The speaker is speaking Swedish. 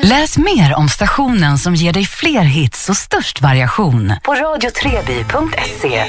Läs mer om stationen som ger dig fler hits och störst variation på radiotreby.se.